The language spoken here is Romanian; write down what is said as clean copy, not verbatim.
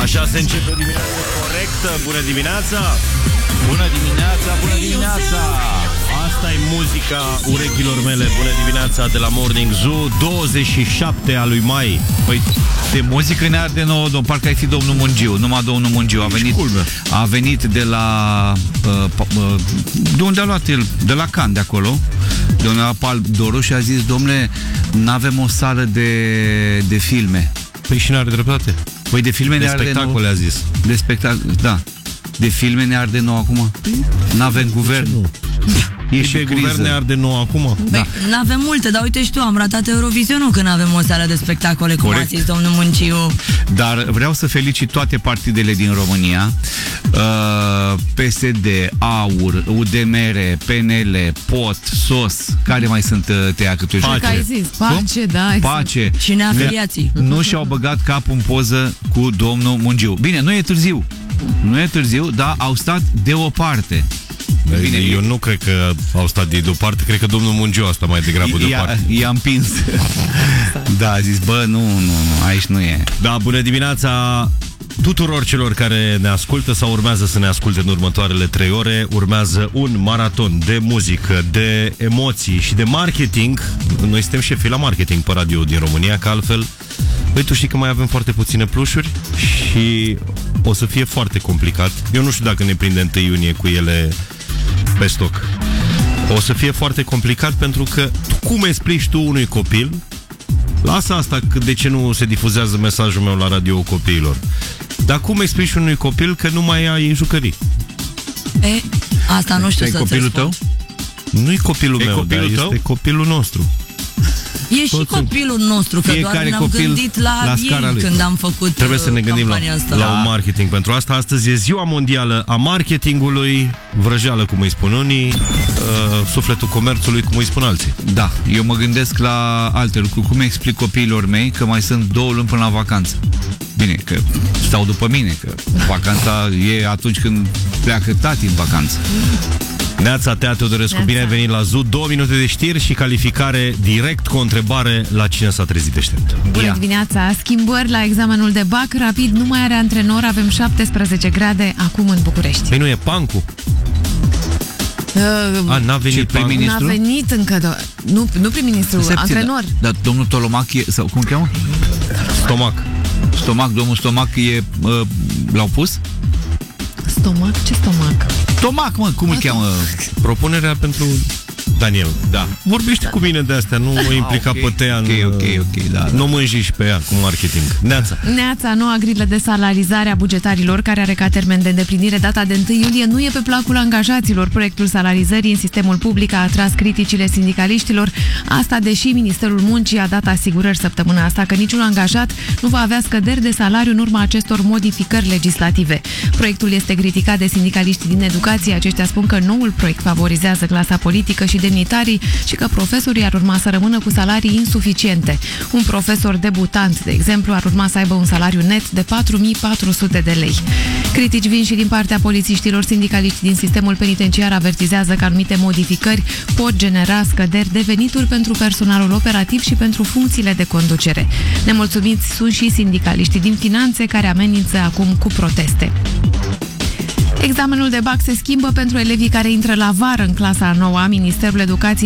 Așa se începe dimineața corectă. Bună dimineața! Bună dimineața, bună dimineața! Asta e muzica urechilor mele. Bună dimineața de la Morning Zoo, 27 a lui mai. Păi, de muzică ne arde nouă, parcă ai fi domnul Mungiu. Numai domnul Mungiu a venit de la... de unde a luat el? De la Cannes, de acolo. De unde a luat Doru și a zis: domnule, n-avem o sală de filme. Păi și n-are dreptate. Păi de filme ne arde spectacole nouă. A zis. De spectacole, da. De filme ne arde nouă acum. N-avem guvern. E și guvern ne arde nouă acum. Da. N-avem multe, dar uite și tu, am ratat Eurovizionul când avem o sală de spectacole, cum a zis domnul Munciu. Dar vreau să felicit toate partidele din România, PSD, AUR, UDMR, PNL, POT, SOS, care mai sunt tăiacături? Pace, Pace, da, exact. Pace. Și neafiliații. Nu și-au băgat capul în poză cu domnul Mungiu. Bine, nu e târziu. Nu e târziu, dar au stat deoparte. Bine, eu nu cred că au stat de deoparte, cred că domnul Mungiu a stat mai degrabă deoparte. I-a împins. Da, a zis, bă, nu, aici nu e. Da, bună dimineața tuturor celor care ne ascultă sau urmează să ne asculte în următoarele 3 ore. Urmează un maraton de muzică, de emoții și de marketing. Noi suntem șefii la marketing pe radio din România, că altfel, băi, tu știi că mai avem foarte puține plușuri și o să fie foarte complicat. Eu nu știu dacă ne prinde 1 iunie cu ele pe stoc. O să fie foarte complicat pentru că cum explici tu unui copil, lasă asta că de ce nu se difuzează mesajul meu la radio copiilor, dar cum explici unui copil că nu mai ai jucării? Asta nu știu să-ți copilul tău? Nu-i copilul meu, dar este copilul nostru. E și copilul nostru, că doar ne-am gândit la el când am făcut. Trebuie să ne gândim la un marketing pentru asta. Astăzi e ziua mondială a marketingului, vrăjeală, cum îi spun unii, sufletul comerțului, cum îi spun alții. Da, eu mă gândesc la alte lucruri. Cum explic copiilor mei că mai sunt 2 luni până la vacanță? Bine, că stau după mine, că vacanța e atunci când pleacă tati în vacanță. Neața, Tea Teodorescu, bine ai venit la Zoo. 2 minute de știri și calificare direct cu o întrebare: la cine s-a trezit deștept? Bună dimineața! Schimbări la examenul de bac. Rapid nu mai are antrenor. Avem 17 grade acum în București. Păi nu e Pancu? N-a venit prim-ministru? N-a venit încă. Nu prim-ministru, antrenor. Dar domnul Tolomac e, sau cum cheamă? Stomac, domnul Stomac e, l-au pus? Stomac? Ce stomac? Stomac, mă, cum îl cheamă? Propunerea pentru Daniel. Da. Vorbește cu mine de astea, nu o implica pe Tea. Ok, da. Nu mă înjiși pe ea cu marketing. Neața, noua grilă de salarizare a bugetarilor, care are ca termen de îndeplinire data de 1 iulie, nu e pe placul angajaților. Proiectul salarizării în sistemul public a atras criticile sindicaliștilor. Asta deși Ministerul Muncii a dat asigurări săptămâna asta că niciun angajat nu va avea scăderi de salariu în urma acestor modificări legislative. Proiectul este criticat de sindicaliștii din educație. Aceștia spun că noul proiect favorizează clasa politică și demnitarii și că profesorii ar urma să rămână cu salarii insuficiente. Un profesor debutant, de exemplu, ar urma să aibă un salariu net de 4.400 de lei. Critici vin și din partea polițiștilor. Sindicaliști din sistemul penitenciar avertizează că anumite modificări pot genera scăderi de venituri pentru personalul operativ și pentru funcțiile de conducere. Nemulțumiți sunt și sindicaliștii din finanțe, care amenință acum cu proteste. Examenul de bac se schimbă pentru elevii care intră la vară în clasa a 9-a. Ministerul Educației